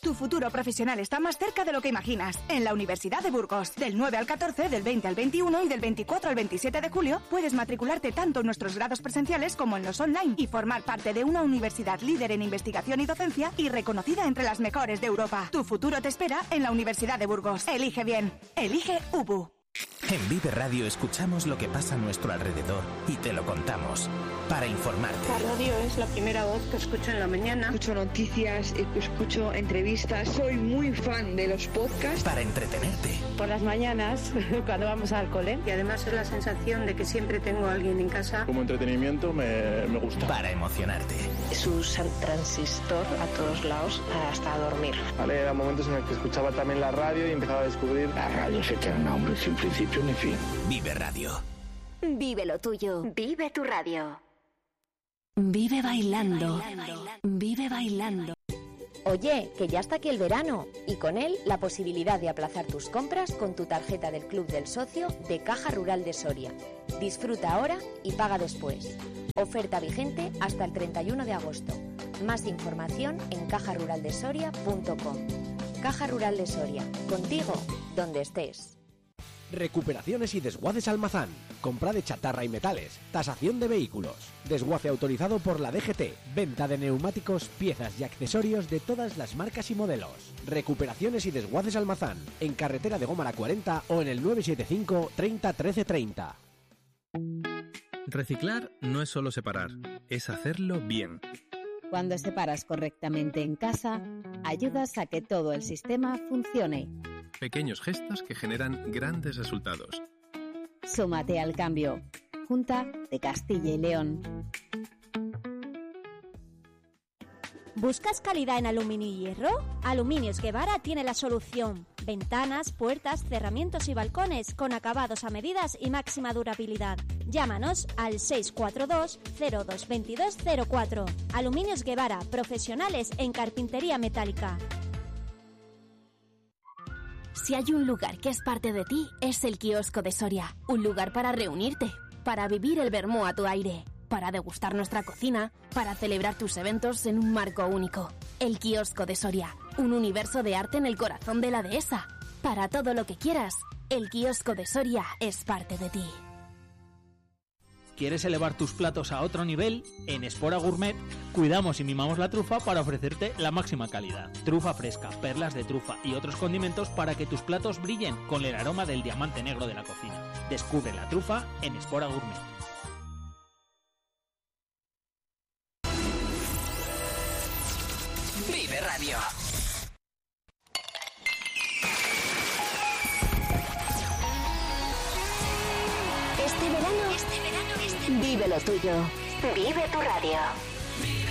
Tu futuro profesional está más cerca de lo que imaginas. En la Universidad de Burgos. Del 9 al 14, del 20 al 21 y del 24 al 27 de julio puedes matricularte tanto en nuestros grados presenciales como en los online y formar parte de una universidad líder en investigación y docencia y reconocida entre las mejores de Europa. Tu futuro te espera en la Universidad de Burgos. Elige bien. Elige UBU. En Vive Radio escuchamos lo que pasa a nuestro alrededor y te lo contamos. Para informarte. La radio es la primera voz que escucho en la mañana. Escucho noticias, escucho entrevistas. Soy muy fan de los podcasts. Para entretenerte. Por las mañanas, cuando vamos al cole. Y además es la sensación de que siempre tengo a alguien en casa. Como entretenimiento me gusta. Para emocionarte. Se usa el transistor a todos lados hasta dormir. Vale, eran momentos en los que escuchaba también la radio y empezaba a descubrir. La radio es eterna, hombre, sin principio ni fin. Vive Radio. Vive lo tuyo. Vive tu radio. Vive bailando. Vive bailando. Oye, que ya está aquí el verano y con él la posibilidad de aplazar tus compras con tu tarjeta del Club del Socio de Caja Rural de Soria. Disfruta ahora y paga después. Oferta vigente hasta el 31 de agosto. Más información en cajaruraldesoria.com. Caja Rural de Soria. Contigo, donde estés. Recuperaciones y desguaces Almazán. Compra de chatarra y metales. Tasación de vehículos. Desguace autorizado por la DGT. Venta de neumáticos, piezas y accesorios de todas las marcas y modelos. Recuperaciones y desguaces Almazán. En carretera de Gómara 40 o en el 975 30 13 30. Reciclar no es solo separar, es hacerlo bien. Cuando separas correctamente en casa, ayudas a que todo el sistema funcione. Pequeños gestos que generan grandes resultados. Súmate al cambio. Junta de Castilla y León. ¿Buscas calidad en aluminio y hierro? Aluminios Guevara tiene la solución. Ventanas, puertas, cerramientos y balcones con acabados a medidas y máxima durabilidad. Llámanos al 642 022204. Aluminios Guevara, profesionales en carpintería metálica. Si hay un lugar que es parte de ti, es el Kiosco de Soria. Un lugar para reunirte, para vivir el vermú a tu aire, para degustar nuestra cocina, para celebrar tus eventos en un marco único. El Kiosco de Soria, un universo de arte en el corazón de la dehesa. Para todo lo que quieras, el Kiosco de Soria es parte de ti. ¿Quieres elevar tus platos a otro nivel? En Espora Gourmet cuidamos y mimamos la trufa para ofrecerte la máxima calidad. Trufa fresca, perlas de trufa y otros condimentos para que tus platos brillen con el aroma del diamante negro de la cocina. Descubre la trufa en Espora Gourmet. Vive Radio. Este verano, vive lo tuyo. Vive tu radio.